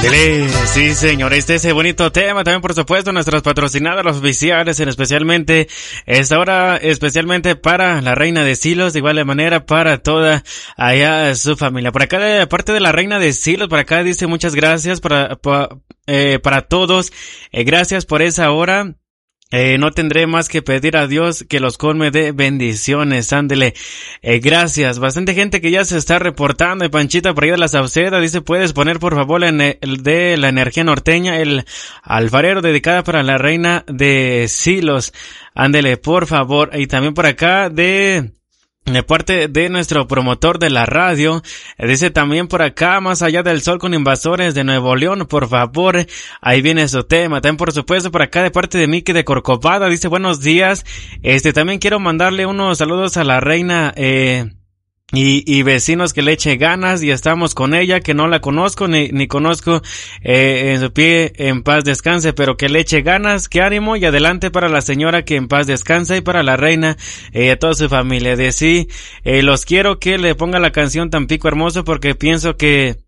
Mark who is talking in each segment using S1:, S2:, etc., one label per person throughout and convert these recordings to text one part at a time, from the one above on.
S1: Sí, señor, ese bonito tema, también por supuesto nuestros patrocinados, los oficiales, especialmente, esta hora especialmente para la Reina de Silos, de igual manera para toda allá su familia. Por acá, de parte de la Reina de Silos, por acá dice muchas gracias para todos, gracias por esa hora. No tendré más que pedir a Dios que los colme de bendiciones, ándele, gracias, bastante gente que ya se está reportando, y Panchita por ahí de la Sauceda dice, puedes poner por favor el de la energía norteña, el alfarero dedicada para la Reina de Silos, ándele por favor, y también por acá de parte de nuestro promotor de la radio, dice también por acá, más allá del sol con invasores de Nuevo León, por favor, ahí viene su tema. También por supuesto por acá de parte de Miki de Corcovada, dice buenos días, también quiero mandarle unos saludos a la reina, y vecinos que le eche ganas, y estamos con ella, que no la conozco ni conozco, en su pie en paz descanse, pero que le eche ganas, que ánimo y adelante para la señora, que en paz descanse, y para la reina, a toda su familia. De sí, los quiero, que le ponga la canción Tampico Hermoso, porque pienso que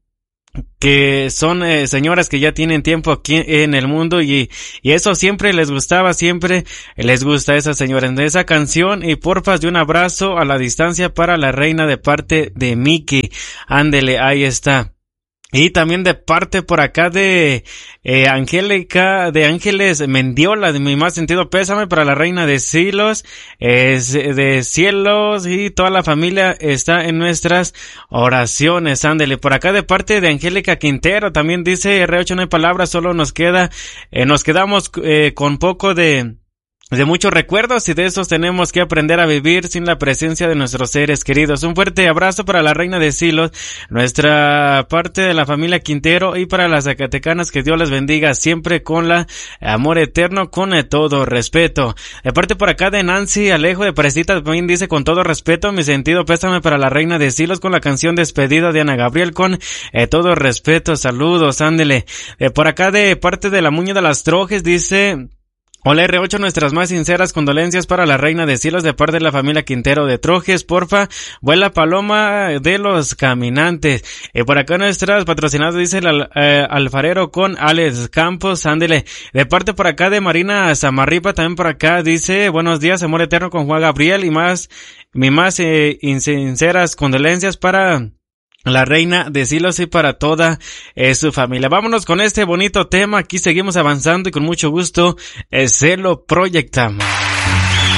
S1: son señoras que ya tienen tiempo aquí en el mundo, y eso siempre les gustaba, siempre les gusta a esas señoras de esa canción. Y porfas de un abrazo a la distancia para la reina de parte de Miki, ándele, ahí está. Y también de parte por acá de Angélica, de Ángeles Mendiola, de mi más sentido pésame para la Reina de Silos, de Cielos, y toda la familia está en nuestras oraciones, ándele. Por acá de parte de Angélica Quintero también dice, R8 no hay palabras, solo nos quedamos con poco de muchos recuerdos, y de esos tenemos que aprender a vivir sin la presencia de nuestros seres queridos. Un fuerte abrazo para la Reina de Silos, nuestra parte de la familia Quintero, y para las zacatecanas, que Dios les bendiga siempre con la amor eterno, con todo respeto. De parte por acá de Nancy Alejo de Parecita también dice, con todo respeto, mi sentido pésame para la Reina de Silos, con la canción Despedida de Ana Gabriel, con todo respeto, saludos, ándele. Por acá de parte de la Muña de las Trojes dice, hola R8, nuestras más sinceras condolencias para la Reina de Silos de parte de la familia Quintero de Trojes, porfa, vuela paloma de los caminantes. Por acá nuestras patrocinadas dice el alfarero con Alex Campos, ándele. De parte por acá de Marina Zamarripa, también por acá dice, buenos días, amor eterno con Juan Gabriel, y mi más sinceras condolencias para la Reina de Silos y para toda su familia. Vámonos con este bonito tema, aquí seguimos avanzando y con mucho gusto se lo proyectamos.